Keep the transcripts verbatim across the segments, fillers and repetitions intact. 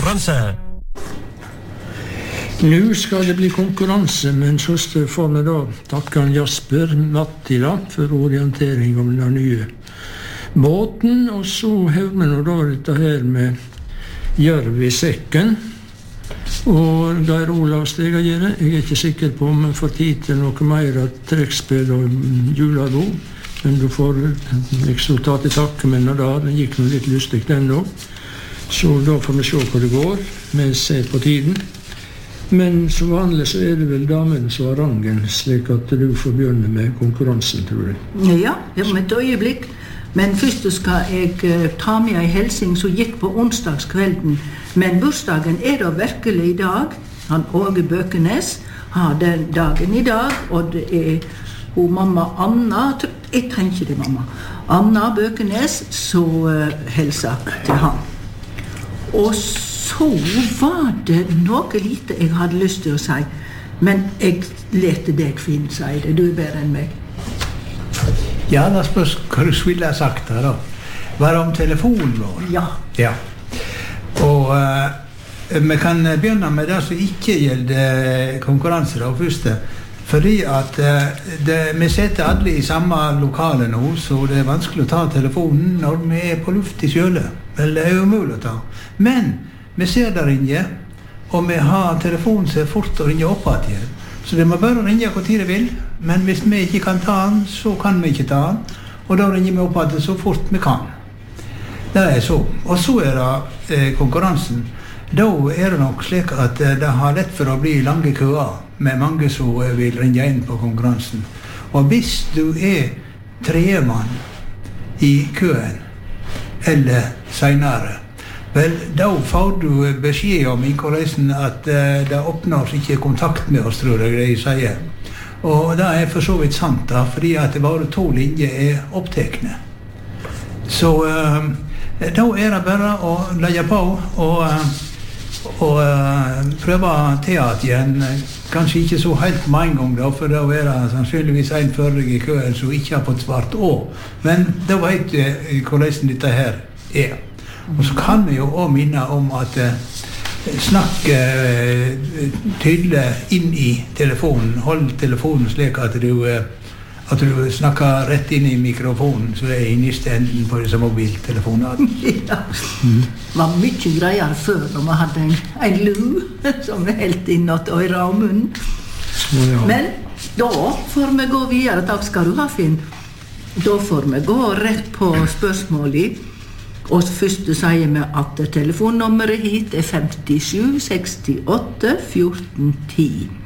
konkurranse. Nå skal det bli konkurranse, men så får vi da takke Jasper Mattila for orientering om den nye båten, og så har vi nå da dette her med Jørv i sekken, og Geir Olav Stegagere. Jeg er ikke sikker på om vi får tid til noe mer av trekkspill og julabo, men du får liksom ta til takke med da, den gikk noe litt lustig den da, så da får vi se hvor det går, vi ser på tiden. Men som vanlig så er det vel damen som har rangen, slik at du får begynne med konkurransen, tror jeg. Ja, om et øyeblikk. Men først skal jeg uh, ta med en hilsing som gikk på onsdagskvelden. Men bursdagen er da virkelig i dag. Han Åge Bøkenes har den dagen i dag, og det er hun mamma Anna, jeg trenger ikke det mamma, Anna Bøkenes, så uh, hilser til han. Og så var det noe lite jeg hadde lyst til å si, men jeg lette deg fint si det, du er bedre enn meg. Ja, da spørs hva du ville ha sagt da. Var det om telefonen vår? Ja. Ja. Og uh, vi kan begynne med det som ikke gjelder konkurranse da, først. Fordi at uh, det, vi sitter alle i samme lokale nå, så det er vanskelig å ta telefonen når vi er på luft i kjøle. Vel, det er umulig å ta. Men vi ser der inne, og vi har telefonen så fort å ringe opp igjen. Så det må bare ringe hvor tid det vil, men hvis vi ikke kan ta den, så kan vi ikke ta den, og da ringer vi opp igjen så fort vi kan. Det er så. Og så er det eh, konkurransen. Da er det nok slik at eh, det har lett for å bli lange køer, med mange som eh, vil ringe inn på konkurransen. Og hvis du er tredjemann i køen, eller senere, vel, da får du beskjed om i korreisen at uh, det oppnås ikke kontakt med oss, tror jeg det sier. Og det er for så vidt sant da, fordi at det bare to linjer er opptekne. Så uh, da er det bare å legge på og, uh, og uh, prøve teat igjen. Kanskje ikke så helt med en gang da, for da er det sannsynligvis en førre i køen som ikke har fått svart å. Men da vet du i korreisen dette her er. Og så kan vi jo også minne om at eh, snakke eh, tydelig inn i telefonen. Hold telefonen slik at du, eh, at du snakker rett inn i mikrofonen, så det er i neste enden på disse mobiltelefonene. Ja, det var mye greier før når vi hadde en, en lu som vi helt innåt øyre og munn. Ja. Men da får vi gå videre. Takk skal du ha, Finn. Da får vi gå rett på spørsmålet. Og først sier vi at telefonnummeret hit er femtisju sekstiåtte fjorten ti.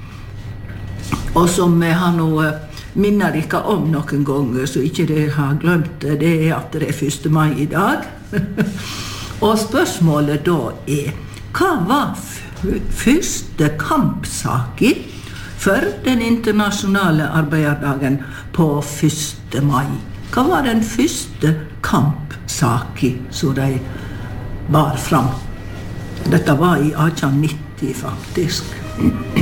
Og som vi har nå minnet dere om noen ganger, så ikke dere har glemt det, det er at det er første mai i dag. Og spørsmålet da er, hva var første kampsaken for den internasjonale arbeiderdagen på første mai? Hva var den første kampsaken som de bar fram? Dette var i atten nitti faktisk.